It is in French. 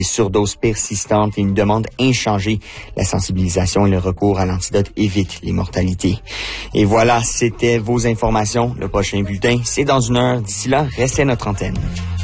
surdoses persistantes et une demande inchangée. La sensibilisation et le recours à l'antidote évitent les mortalités. Et voilà, c'était vos informations. Le prochain bulletin, c'est dans 1 heure. D'ici là, restez à notre antenne.